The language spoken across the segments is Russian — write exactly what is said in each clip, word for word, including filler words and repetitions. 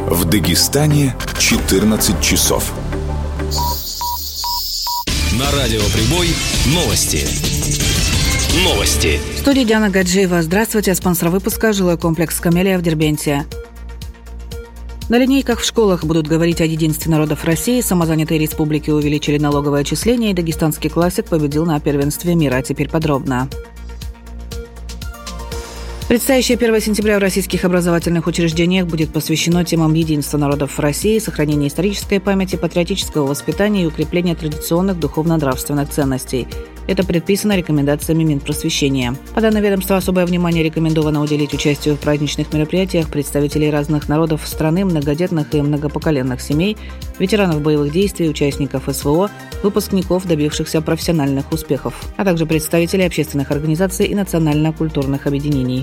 В Дагестане четырнадцать часов. На радио Прибой новости. Новости. В студии Диана Гаджиева. Здравствуйте. Спонсор выпуска — жилой комплекс «Камелия» в Дербенте. На линейках в школах будут говорить о единстве народов России. Самозанятые республики увеличили налоговое отчисление, и дагестанский классик победил на первенстве мира. А теперь подробно. Предстоящее первое сентября в российских образовательных учреждениях будет посвящено темам единства народов России, сохранения исторической памяти, патриотического воспитания и укрепления традиционных духовно-нравственных ценностей. Это предписано рекомендациями Минпросвещения. По данным ведомства, особое внимание рекомендовано уделить участию в праздничных мероприятиях представителей разных народов страны, многодетных и многопоколенных семей, ветеранов боевых действий, участников СВО, выпускников, добившихся профессиональных успехов, а также представителей общественных организаций и национально-культурных объединений.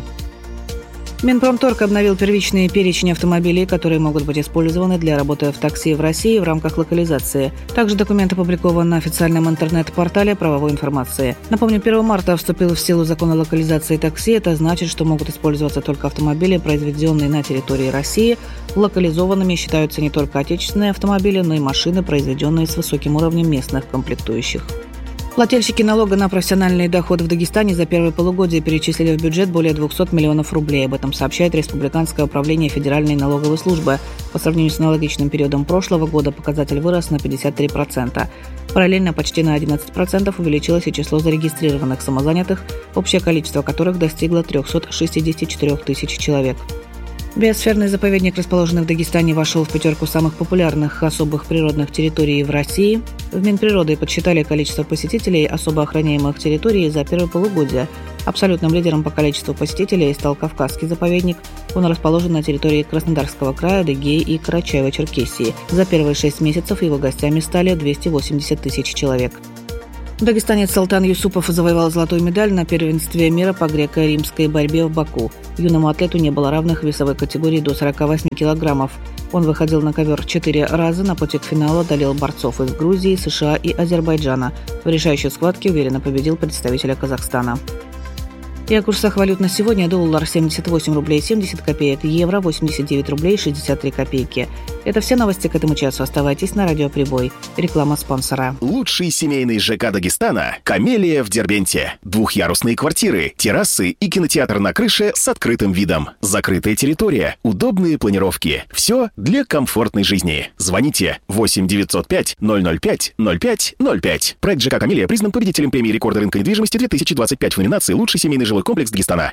Минпромторг обновил первичный перечень автомобилей, которые могут быть использованы для работы в такси в России в рамках локализации. Также документ опубликован на официальном интернет-портале правовой информации. Напомню, первого марта вступил в силу закон о локализации такси. Это значит, что могут использоваться только автомобили, произведенные на территории России. Локализованными считаются не только отечественные автомобили, но и машины, произведенные с высоким уровнем местных комплектующих. Плательщики налога на профессиональный доход в Дагестане за первое полугодие перечислили в бюджет более двухсот миллионов рублей. Об этом сообщает Республиканское управление Федеральной налоговой службы. По сравнению с аналогичным периодом прошлого года показатель вырос на пятьдесят три процента. Параллельно почти на одиннадцать процентов увеличилось и число зарегистрированных самозанятых, общее количество которых достигло триста шестьдесят четыре тысячи человек. Биосферный заповедник, расположенный в Дагестане, вошел в пятерку самых популярных особых природных территорий в России. В Минприроды подсчитали количество посетителей особо охраняемых территорий за первое полугодие. Абсолютным лидером по количеству посетителей стал Кавказский заповедник. Он расположен на территории Краснодарского края, Адыгеи и Карачаево-Черкесии. За первые шесть месяцев его гостями стали двести восемьдесят тысяч человек. Дагестанец Салтан Юсупов завоевал золотую медаль на первенстве мира по греко-римской борьбе в Баку. Юному атлету не было равных в весовой категории до сорока восьми килограммов. Он выходил на ковер четыре раза, на пути к финалу одолел борцов из Грузии, США и Азербайджана. В решающей схватке уверенно победил представителя Казахстана. И о курсах валют на сегодня: доллар семьдесят восемь рублей семьдесят копеек, евро восемьдесят девять рублей шестьдесят три копейки. Это все новости к этому часу. Оставайтесь на радио Прибой. Реклама спонсора. Лучший семейный ЖК Дагестана — «Камелия» в Дербенте. Двухъярусные квартиры, террасы и кинотеатр на крыше с открытым видом. Закрытая территория, удобные планировки. Все для комфортной жизни. Звоните восемь девятьсот пять ноль ноль пять ноль пять ноль пять. Проект ЖК «Камелия» признан победителем премии рекорда рынка недвижимости две тысячи двадцать пять в номинации «Лучший семейный жилой комплекс Дагестана».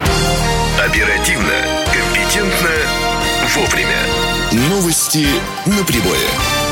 Оперативно, компетентно, вовремя. Новости на Прибое.